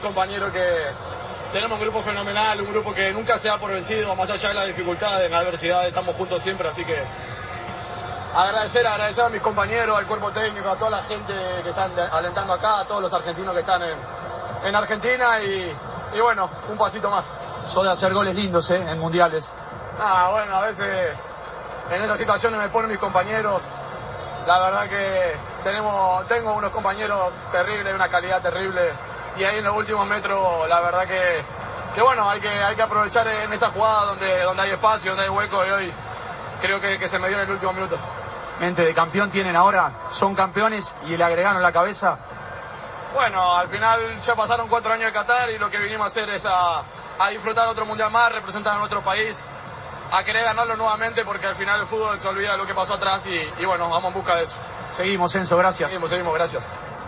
Compañero, que tenemos un grupo fenomenal, un grupo que nunca se da por vencido, más allá de las dificultades, de la adversidad, estamos juntos siempre, así que agradecer a mis compañeros, al cuerpo técnico, a toda la gente que están alentando acá, a todos los argentinos que están en Argentina y bueno, un pasito más. Sos de hacer goles lindos, en mundiales. Bueno, a veces en esas situaciones me ponen mis compañeros. La verdad que tengo unos compañeros terribles, una calidad terrible. Y ahí en los últimos metros, la verdad que bueno, hay que aprovechar en esa jugada donde hay espacio, donde hay hueco, y hoy creo que se me dio en el último minuto. Mente de campeón tienen ahora, son campeones y le agregaron la cabeza. Bueno, al final ya pasaron 4 años de Qatar y lo que vinimos a hacer es a disfrutar otro mundial más, representar a nuestro país, a querer ganarlo nuevamente, porque al final el fútbol se olvida de lo que pasó atrás y bueno, vamos en busca de eso. Seguimos, Enzo, gracias. Seguimos, gracias.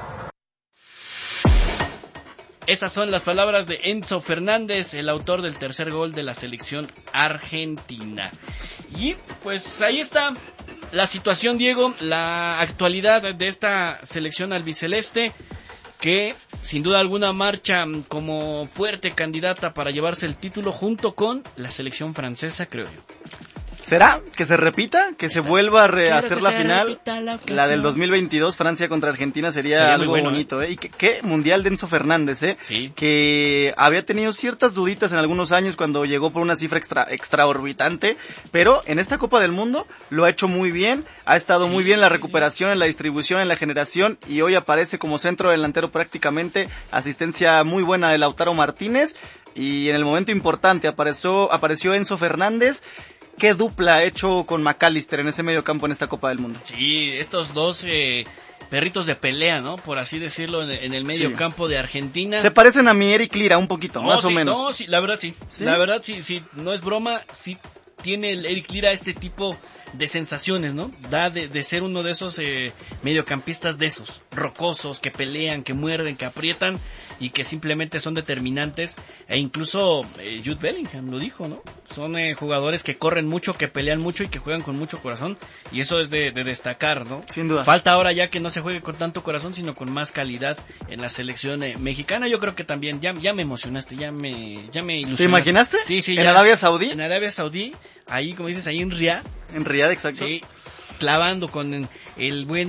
Esas son las palabras de Enzo Fernández, el autor del tercer gol de la selección argentina. Y pues ahí está la situación, Diego, la actualidad de esta selección albiceleste, que sin duda alguna marcha como fuerte candidata para llevarse el título junto con la selección francesa, creo yo. ¿Será que se repita? ¿Que se vuelva a hacer la final? La del 2022, Francia contra Argentina, sería algo bueno, bonito, Y qué mundial de Enzo Fernández, Sí. Que había tenido ciertas duditas en algunos años cuando llegó por una cifra extraorbitante, pero en esta Copa del Mundo lo ha hecho muy bien, ha estado muy bien la recuperación, en la distribución, en la generación, y hoy aparece como centro delantero prácticamente, asistencia muy buena de Lautaro Martínez, y en el momento importante apareció Enzo Fernández. ¿Qué dupla ha hecho con McAllister en ese medio campo en esta Copa del Mundo? Sí, estos dos perritos de pelea, ¿no? Por así decirlo, en el medio campo de Argentina. Se parecen a mi Eric Lira un poquito, más o menos. No, sí, la verdad sí. La verdad sí, no es broma, sí tiene el Eric Lira este tipo de sensaciones, ¿no? Da de ser uno de esos mediocampistas de esos, rocosos, que pelean, que muerden, que aprietan y que simplemente son determinantes. E incluso Jude Bellingham lo dijo, ¿no? Son jugadores que corren mucho, que pelean mucho y que juegan con mucho corazón, y eso es de destacar, ¿no? Sin duda. Falta ahora ya que no se juegue con tanto corazón, sino con más calidad en la selección mexicana. Yo creo que también ya me emocionaste, ya me ilusionaste. ¿Te imaginaste? Sí. ¿En Arabia Saudí? En Arabia Saudí, ahí como dices, ahí en Riyadh. En Riyadh, exacto. Sí, clavando con el buen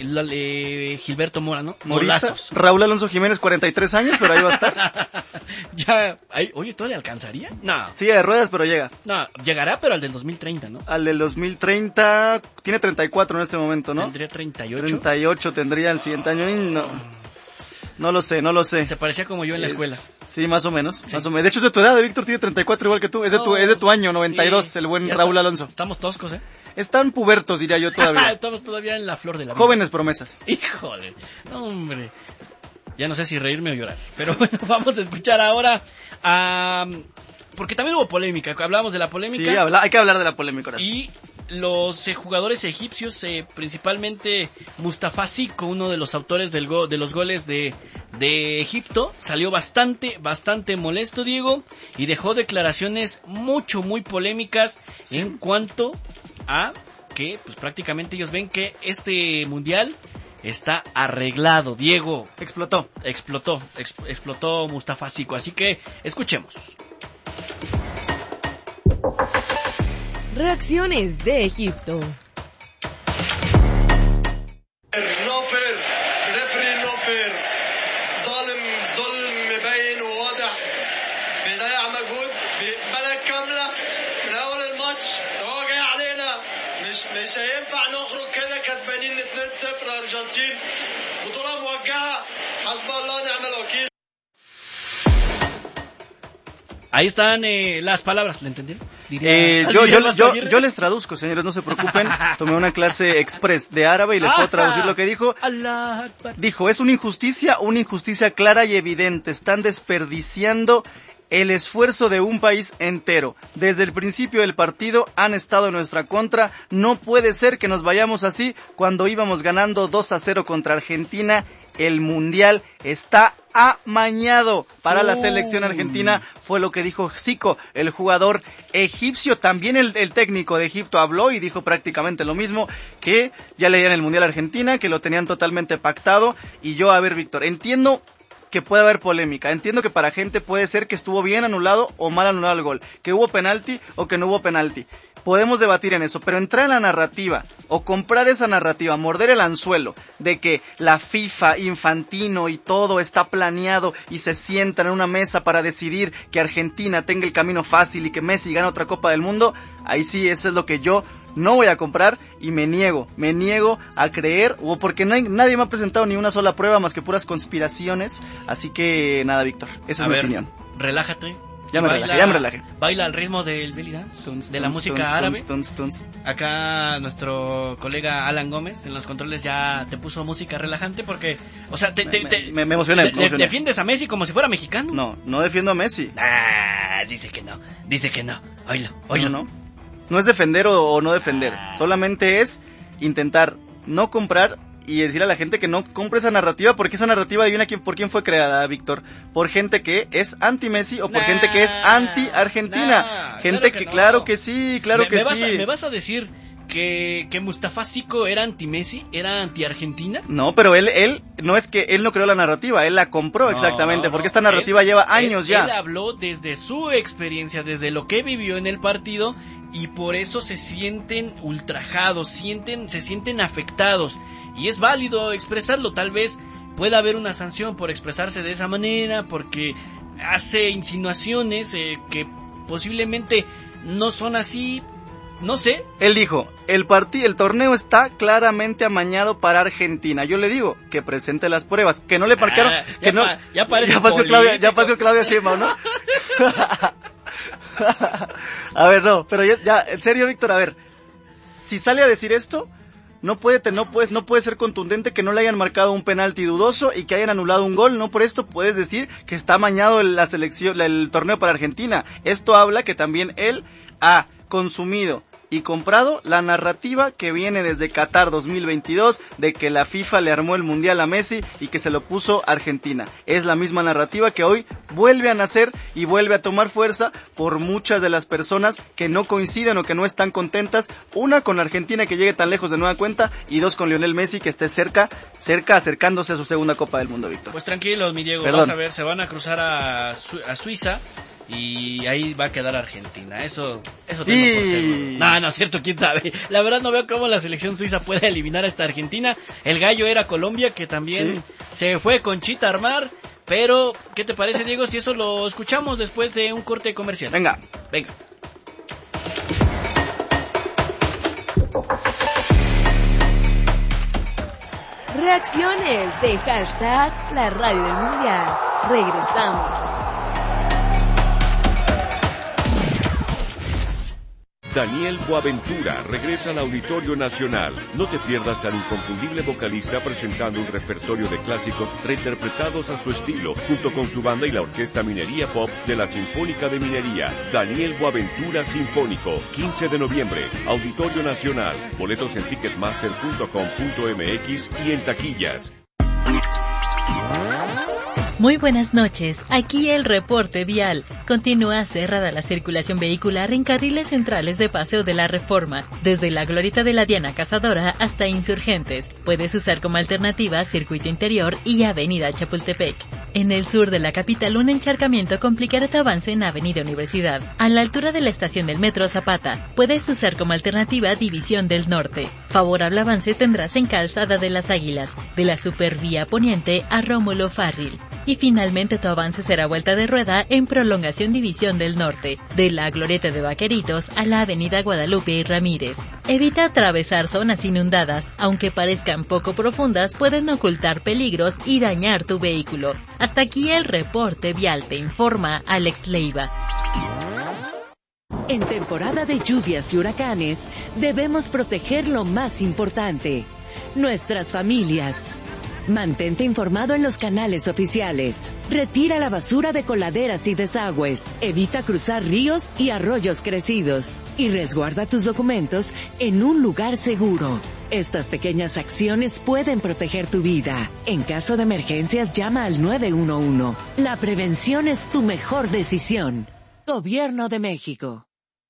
Gilberto Mora, ¿no? Golazos. Raúl Alonso Jiménez, 43 años, pero ahí va a estar. Oye, ¿todo le alcanzaría? No. Silla de ruedas, pero llega. No, llegará, pero al del 2030, ¿no? Al del 2030, tiene 34 en este momento, ¿no? Tendría 38. 38 tendría el siguiente año y no lo sé. Se parecía como yo en la escuela. Sí, más o menos. De hecho, es de tu edad, Víctor tiene 34 igual que tú. Es de tu año, 92, sí, el buen Raúl Alonso. Estamos toscos, Están pubertos, diría yo todavía. Estamos todavía en la flor de la vida. Jóvenes promesas. Híjole, hombre. Ya no sé si reírme o llorar. Pero bueno, vamos a escuchar ahora a... Porque también hubo polémica, hablábamos de la polémica. Sí, hay que hablar de la polémica ahora. Y los jugadores egipcios, principalmente Mustafa Siko, uno de los autores de los goles de Egipto, salió bastante molesto, Diego, y dejó declaraciones muy polémicas en cuanto a que pues prácticamente ellos ven que este mundial está arreglado, Diego. Explotó Mustafa Siko, así que escuchemos. Reacciones de Egipto. مش هينفع نخرج كده كسبانين 2-0 ارجنتين بطولة موجهة حسب الله ونعم الوكيل. Ahí están las palabras, ¿le entendieron? Yo les traduzco, señores, no se preocupen. Tomé una clase express de árabe y les puedo traducir lo que dijo. Dijo, es una injusticia clara y evidente. Están desperdiciando el esfuerzo de un país entero. Desde el principio del partido han estado en nuestra contra. No puede ser que nos vayamos así cuando íbamos ganando 2-0 contra Argentina. El mundial está amañado para la selección argentina, fue lo que dijo Siko, el jugador egipcio. También el técnico de Egipto habló y dijo prácticamente lo mismo, que ya leían el mundial Argentina, que lo tenían totalmente pactado. Y yo, a ver, Víctor, entiendo que puede haber polémica. Entiendo que para gente puede ser que estuvo bien anulado o mal anulado el gol, que hubo penalti o que no hubo penalti. Podemos debatir en eso, pero entrar en la narrativa o comprar esa narrativa, morder el anzuelo de que la FIFA, Infantino y todo está planeado y se sientan en una mesa para decidir que Argentina tenga el camino fácil y que Messi gane otra Copa del Mundo, ahí sí, eso es lo que yo no voy a comprar y me niego a creer, o porque nadie me ha presentado ni una sola prueba más que puras conspiraciones, así que nada, Víctor, esa es mi opinión. Relájate. Ya me relajé. Baila al ritmo del belly dance, de la música árabe. Acá nuestro colega Alan Gómez en los controles ya te puso música relajante porque, o sea, me emocioné. ¿Defiendes a Messi como si fuera mexicano? No defiendo a Messi. Dice que no. Oílo. No es defender o no defender, solamente es intentar no comprar y decir a la gente que no compre esa narrativa, porque esa narrativa, adivina por quién fue creada, Víctor, por gente que es anti-Messi o por gente que es anti-Argentina, gente claro que sí. ¿Me vas a decir que Mustafa Siko era anti-Messi, era anti-Argentina? No, pero él no es que él no creó la narrativa, él la compró exactamente, porque esta narrativa lleva años ya. Él habló desde su experiencia, desde lo que vivió en el partido, y por eso se sienten ultrajados, se sienten afectados, y es válido expresarlo. Tal vez pueda haber una sanción por expresarse de esa manera, porque hace insinuaciones que posiblemente no son así. No sé. Él dijo, el torneo está claramente amañado para Argentina. Yo le digo que presente las pruebas, que no le marcaron, ya pasó Claudia Sheinbaum, ¿no? A ver, no, pero ya, en serio, Víctor, a ver, si sale a decir esto, no puede ser contundente que no le hayan marcado un penalti dudoso y que hayan anulado un gol. No por esto puedes decir que está amañado el torneo para Argentina. Esto habla que también él ha consumido y comprado la narrativa que viene desde Qatar 2022 de que la FIFA le armó el mundial a Messi y que se lo puso a Argentina. Es la misma narrativa que hoy vuelve a nacer y vuelve a tomar fuerza por muchas de las personas que no coinciden o que no están contentas, una con Argentina que llegue tan lejos de nueva cuenta y dos con Lionel Messi que esté cerca acercándose a su segunda Copa del Mundo, Víctor. Pues tranquilos, mi Diego, vas a ver, se van a cruzar a Suiza y ahí va a quedar Argentina. Eso tengo por seguro. No es cierto, quién sabe. La verdad no veo cómo la selección suiza puede eliminar a esta Argentina. El gallo era Colombia, que también se fue con Chita a armar. Pero, ¿qué te parece, Diego, si eso lo escuchamos después de un corte comercial? Venga. Reacciones de hashtag La Radio del Mundial. Regresamos. Daniel Boaventura regresa al Auditorio Nacional. No te pierdas al inconfundible vocalista presentando un repertorio de clásicos reinterpretados a su estilo, junto con su banda y la Orquesta Minería Pop de la Sinfónica de Minería. Daniel Boaventura Sinfónico, 15 de noviembre, Auditorio Nacional. Boletos en ticketmaster.com.mx y en taquillas. Muy buenas noches, aquí el reporte vial. Continúa cerrada la circulación vehicular en carriles centrales de Paseo de la Reforma, desde la Glorieta de la Diana Cazadora hasta Insurgentes. Puedes usar como alternativa Circuito Interior y Avenida Chapultepec. En el sur de la capital, un encharcamiento complicará tu avance en Avenida Universidad. A la altura de la estación del Metro Zapata, puedes usar como alternativa División del Norte. Favorable avance tendrás en Calzada de las Águilas, de la Supervía Poniente a Rómulo Farril. Y finalmente tu avance será vuelta de rueda en Prolongación División del Norte, de la Glorieta de Vaqueritos a la Avenida Guadalupe y Ramírez. Evita atravesar zonas inundadas, aunque parezcan poco profundas, pueden ocultar peligros y dañar tu vehículo. Hasta aquí el reporte vial, te informa Alex Leiva. En temporada de lluvias y huracanes, debemos proteger lo más importante, nuestras familias. Mantente informado en los canales oficiales. Retira la basura de coladeras y desagües. Evita cruzar ríos y arroyos crecidos. Y resguarda tus documentos en un lugar seguro. Estas pequeñas acciones pueden proteger tu vida. En caso de emergencias, llama al 911. La prevención es tu mejor decisión. Gobierno de México.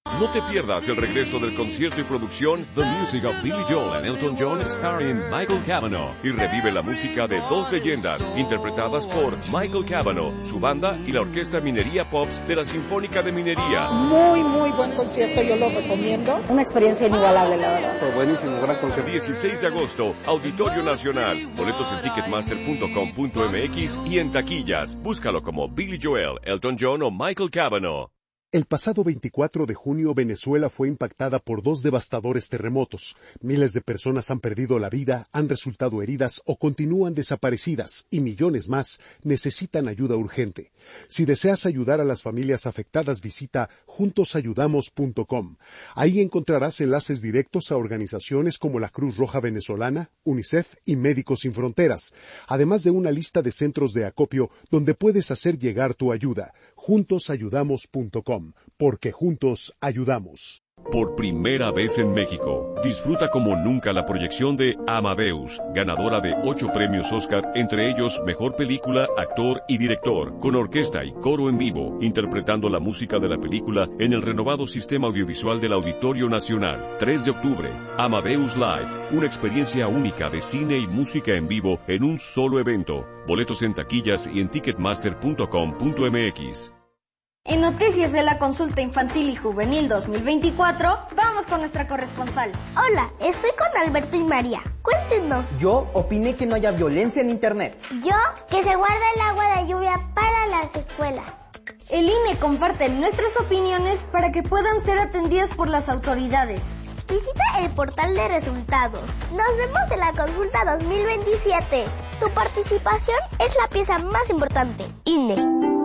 No te pierdas el regreso del concierto y producción The Music of Billy Joel and Elton John starring Michael Cavanaugh y revive la música de dos leyendas interpretadas por Michael Cavanaugh, su banda y la Orquesta Minería Pops de la Sinfónica de Minería. Muy buen concierto, yo lo recomiendo. Una experiencia inigualable, la verdad. Fue buenísimo, gran concierto. 16 de agosto, Auditorio Nacional. Boletos en ticketmaster.com.mx y en taquillas. Búscalo como Billy Joel, Elton John o Michael Cavanaugh. El pasado 24 de junio, Venezuela fue impactada por 2 devastadores terremotos. Miles de personas han perdido la vida, han resultado heridas o continúan desaparecidas, y millones más necesitan ayuda urgente. Si deseas ayudar a las familias afectadas, visita juntosayudamos.com. Ahí encontrarás enlaces directos a organizaciones como la Cruz Roja Venezolana, UNICEF y Médicos Sin Fronteras, además de una lista de centros de acopio donde puedes hacer llegar tu ayuda. juntosayudamos.com, porque juntos ayudamos. Por primera vez en México, disfruta como nunca la proyección de Amadeus, ganadora de 8 premios Oscar, entre ellos Mejor Película, Actor y Director, con orquesta y coro en vivo, interpretando la música de la película en el renovado sistema audiovisual del Auditorio Nacional. 3 de octubre, Amadeus Live, una experiencia única de cine y música en vivo en un solo evento. Boletos en taquillas y en ticketmaster.com.mx. En noticias de la consulta infantil y juvenil 2024, vamos con nuestra corresponsal. Hola, estoy con Alberto y María. Cuéntenos. Yo opiné que no haya violencia en Internet. Yo, que se guarde el agua de lluvia para las escuelas. El INE comparte nuestras opiniones para que puedan ser atendidas por las autoridades. Visita el portal de resultados. Nos vemos en la consulta 2027. Tu participación es la pieza más importante. INE.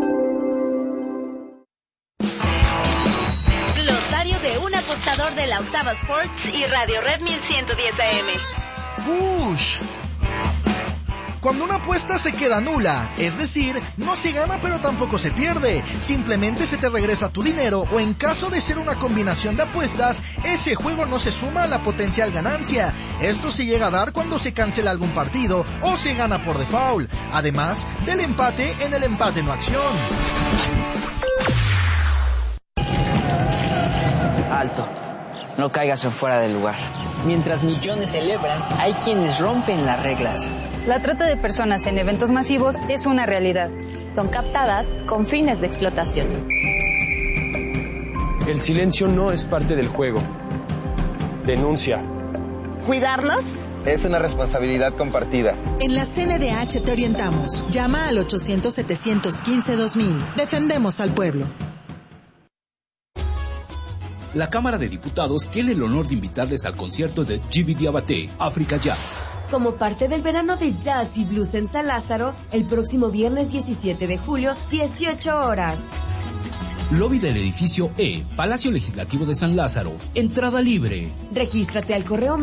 Glosario de un apostador de la Octava Sports y Radio Red 1110 AM. ¡Ush! Cuando una apuesta se queda nula, es decir, no se gana pero tampoco se pierde, simplemente se te regresa tu dinero, o en caso de ser una combinación de apuestas, ese juego no se suma a la potencial ganancia. Esto se llega a dar cuando se cancela algún partido o se gana por default, además del empate en el empate no acción. Alto, no caigas en fuera del lugar. Mientras millones celebran, hay quienes rompen las reglas. La trata de personas en eventos masivos es una realidad. Son captadas con fines de explotación. El silencio no es parte del juego. Denuncia. ¿Cuidarnos? Es una responsabilidad compartida. En la CNDH te orientamos. Llama al 800-715-2000. Defendemos al pueblo. La Cámara de Diputados tiene el honor de invitarles al concierto de Djiby Diabaté, Africa Jazz. Como parte del verano de jazz y blues en San Lázaro, el próximo viernes 17 de julio, 18 horas. Lobby del edificio E, Palacio Legislativo de San Lázaro. Entrada libre. Regístrate al correo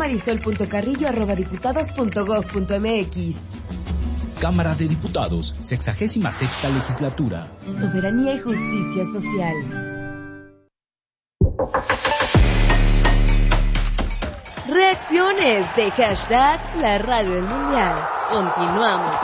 marisol.carrillo@diputados.gov.mx. Cámara de Diputados, 66ª Legislatura. Soberanía y justicia social. Reacciones de hashtag La Radio del Mundial. Continuamos.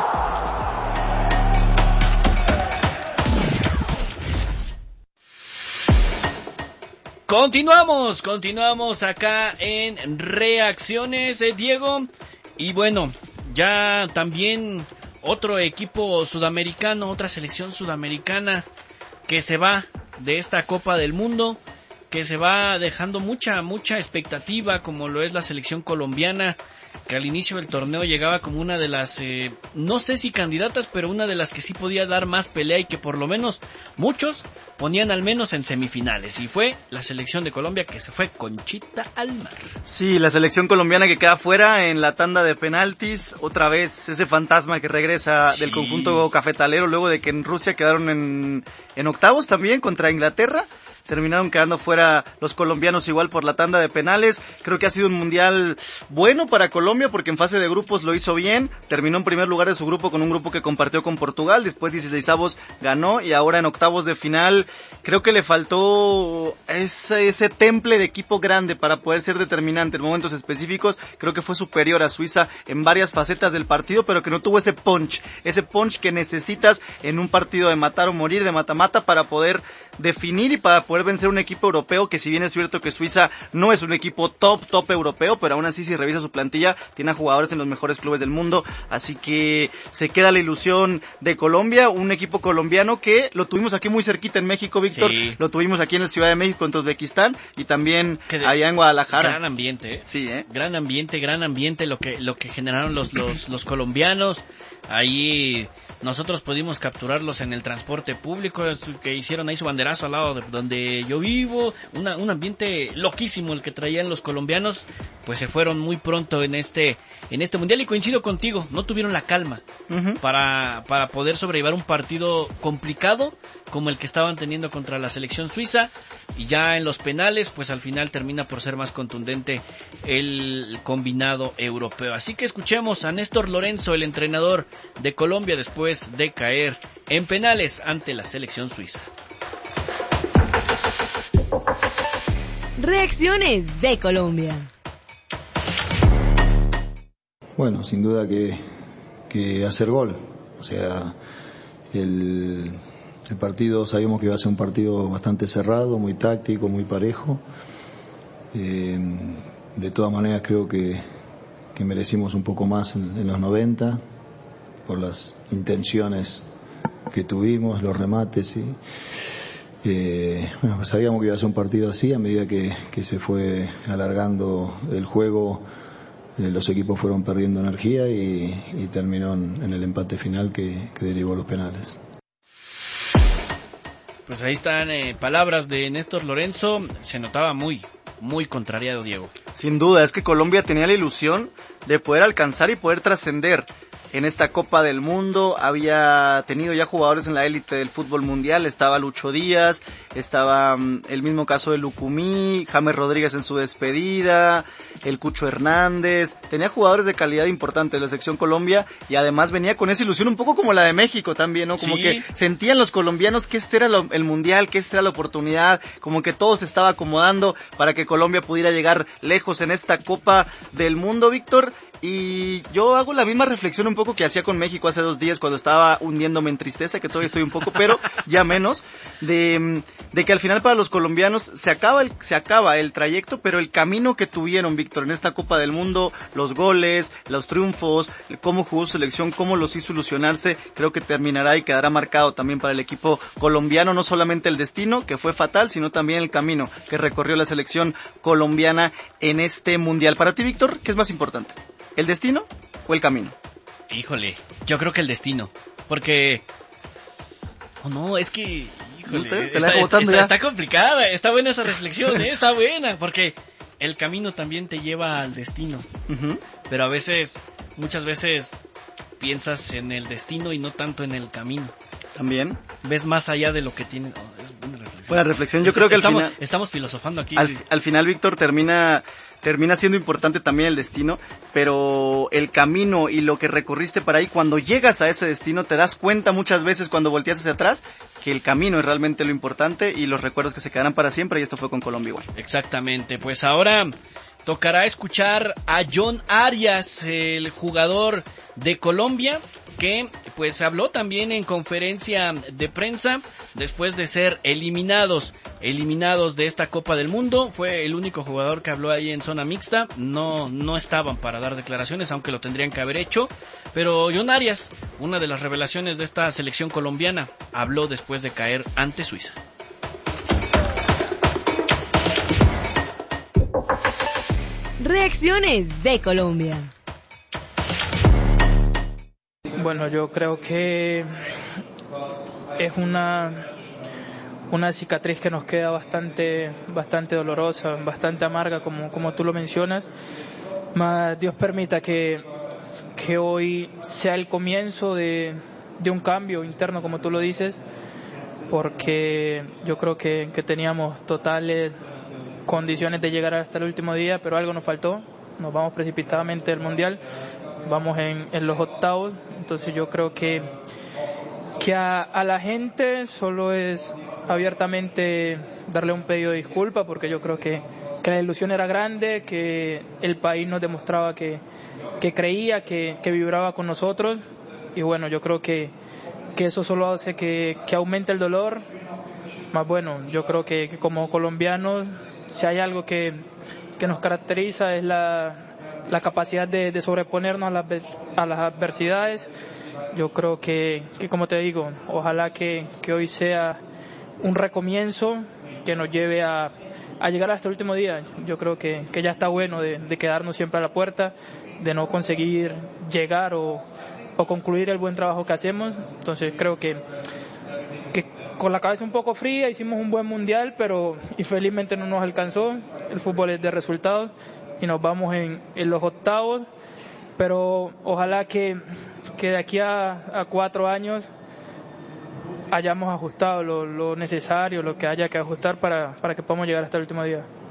Continuamos acá en Reacciones, Diego. Y bueno, ya también otro equipo sudamericano, otra selección sudamericana que se va de esta Copa del Mundo, que se va dejando mucha expectativa, como lo es la selección colombiana, que al inicio del torneo llegaba como una de las, no sé si candidatas, pero una de las que sí podía dar más pelea y que por lo menos muchos ponían al menos en semifinales. Y fue la selección de Colombia, que se fue conchita al mar. Sí, la selección colombiana que queda fuera en la tanda de penaltis. Otra vez ese fantasma que regresa del conjunto cafetalero luego de que en Rusia quedaron en octavos también contra Inglaterra. Terminaron quedando fuera los colombianos igual por la tanda de penales. Creo que ha sido un mundial bueno para Colombia porque en fase de grupos lo hizo bien. Terminó en primer lugar de su grupo con un grupo que compartió con Portugal. Después 16avos ganó y ahora en octavos de final creo que le faltó ese temple de equipo grande para poder ser determinante en momentos específicos. Creo que fue superior a Suiza en varias facetas del partido, pero que no tuvo ese punch que necesitas en un partido de matar o morir, de mata-mata, para poder definir y para poder vencer un equipo europeo europeo, que si bien es cierto que Suiza no es un equipo top europeo, pero aún así si revisa su plantilla, tiene a jugadores en los mejores clubes del mundo, así que se queda la ilusión de Colombia, un equipo colombiano que lo tuvimos aquí muy cerquita en México, Víctor, sí. Lo tuvimos aquí en la Ciudad de México contra Uzbekistán y también allá en Guadalajara. Gran ambiente, Sí, gran ambiente lo que generaron los colombianos. Ahí nosotros pudimos capturarlos en el transporte público, que hicieron ahí su banderazo al lado de donde yo vivo, un ambiente loquísimo el que traían los colombianos, pues se fueron muy pronto en este mundial, y coincido contigo, no tuvieron la calma para poder sobrellevar un partido complicado como el que estaban teniendo contra la selección suiza, y ya en los penales pues al final termina por ser más contundente el combinado europeo. Así que escuchemos a Néstor Lorenzo, el entrenador de Colombia, después de caer en penales ante la selección suiza. Reacciones de Colombia. Bueno, sin duda que hacer gol. O sea, el partido sabíamos que iba a ser un partido bastante cerrado, muy táctico, muy parejo. De todas maneras creo que merecimos un poco más en los 90 por las intenciones que tuvimos, los remates, y bueno, pues sabíamos que iba a ser un partido así. A medida que se fue alargando el juego, los equipos fueron perdiendo energía y terminó en el empate final que derivó a los penales. Pues ahí están palabras de Néstor Lorenzo. Se notaba muy contrariado, Diego. Sin duda, es que Colombia tenía la ilusión de poder alcanzar y poder trascender en esta Copa del Mundo. Había tenido ya jugadores en la élite del fútbol mundial, estaba Lucho Díaz, estaba el mismo caso de Lucumí, James Rodríguez en su despedida, el Cucho Hernández, tenía jugadores de calidad importante de la selección Colombia, y además venía con esa ilusión un poco como la de México también, ¿no? Como que sentían los colombianos que este era el mundial, que esta era la oportunidad, como que todo se estaba acomodando para que Colombia pudiera llegar lejos en esta Copa del Mundo, Víctor. Y yo hago la misma reflexión un poco que hacía con México hace 2 días cuando estaba hundiéndome en tristeza, que todavía estoy un poco, pero ya menos, de que al final para los colombianos se acaba el trayecto, pero el camino que tuvieron, Víctor, en esta Copa del Mundo, los goles, los triunfos, cómo jugó su selección, cómo los hizo ilusionarse, creo que terminará y quedará marcado también para el equipo colombiano, no solamente el destino, que fue fatal, sino también el camino que recorrió la selección colombiana en este mundial. Para ti, Víctor, ¿qué es más importante? ¿El destino o el camino? Híjole, yo creo que el destino, porque... no, es que... Híjole, está complicada, está buena esa reflexión, está buena, porque el camino también te lleva al destino, pero a veces, muchas veces, piensas en el destino y no tanto en el camino. También. Ves más allá de lo que tiene... Buena reflexión, yo creo que estamos filosofando aquí. Al final, Víctor, termina siendo importante también el destino, pero el camino y lo que recorriste para ahí, cuando llegas a ese destino te das cuenta muchas veces cuando volteas hacia atrás que el camino es realmente lo importante y los recuerdos que se quedarán para siempre, y esto fue con Colombia igual. Exactamente, pues ahora tocará escuchar a John Arias, el jugador de Colombia, que pues habló también en conferencia de prensa después de ser eliminados de esta Copa del Mundo. Fue el único jugador que habló ahí en zona mixta, no estaban para dar declaraciones, aunque lo tendrían que haber hecho, pero John Arias, una de las revelaciones de esta selección colombiana, habló después de caer ante Suiza. Reacciones de Colombia. Bueno, yo creo que es una cicatriz que nos queda bastante dolorosa, bastante amarga, como tú lo mencionas. Mas Dios permita que hoy sea el comienzo de un cambio interno, como tú lo dices, porque yo creo que teníamos totales condiciones de llegar hasta el último día, pero algo nos faltó. Nos vamos precipitadamente del Mundial, vamos en los octavos. Entonces yo creo que a la gente solo es abiertamente darle un pedido de disculpa, porque yo creo que la ilusión era grande, que el país nos demostraba que creía, que vibraba con nosotros, y bueno, yo creo que eso solo hace que aumente el dolor, más bueno. Yo creo que como colombianos, si hay algo que nos caracteriza es la capacidad de sobreponernos a las adversidades. Yo creo que como te digo, ojalá que hoy sea un recomienzo que nos lleve a llegar hasta el último día. Yo creo que ya está bueno de quedarnos siempre a la puerta, de no conseguir llegar o concluir el buen trabajo que hacemos. Entonces creo que con la cabeza un poco fría hicimos un buen mundial, pero infelizmente no nos alcanzó. El fútbol es de resultados y nos vamos en los octavos, pero ojalá que de aquí a 4 años hayamos ajustado lo necesario, lo que haya que ajustar para que podamos llegar hasta el último día.